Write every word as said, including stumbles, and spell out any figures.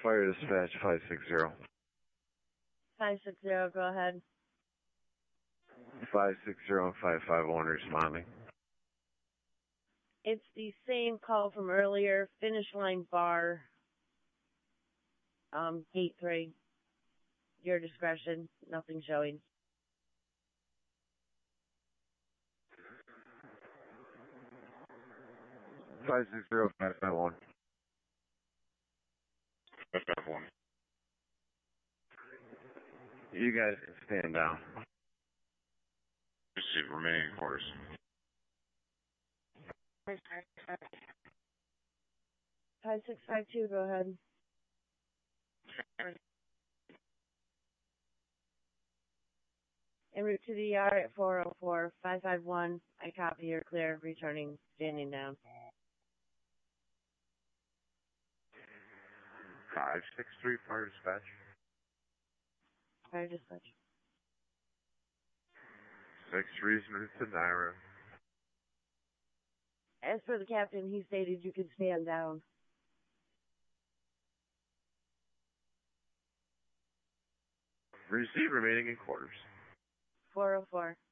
Fire dispatch five six zero. five six zero, go ahead. five six zero and five five one responding. It's the same call from earlier, Finish Line Bar, um, gate three. Your discretion, nothing showing. five six zero five five one. five five one. You guys can stand down. Receive remaining quarters. five six five two, go ahead. En route to the E R at four oh four, five five one. I copy, you're clear, returning, standing down. five six three fire dispatch. Fire dispatch. six reason to Naira. As for the captain, he stated you could stand down. Receive remaining in quarters. four oh four.